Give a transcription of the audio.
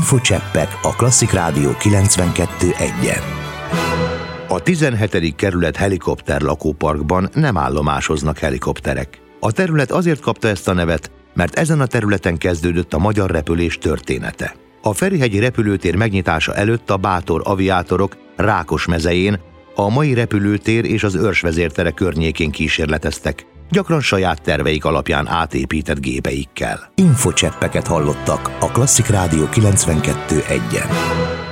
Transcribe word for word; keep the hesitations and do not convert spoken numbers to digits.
Infocseppek a Klasszik Rádió kilencvenkettő egyen. A tizenhetedik kerület helikopter lakóparkban nem állomásoznak helikopterek. A terület azért kapta ezt a nevet, mert ezen a területen kezdődött a magyar repülés története. A Ferihegyi repülőtér megnyitása előtt a bátor aviátorok Rákosmezején, a mai repülőtér és az Őrsvezértere környékén kísérleteztek, gyakran saját terveik alapján átépített gépeikkel. Infocseppeket hallottak a Klasszik Rádió kilencvenkettő egyen.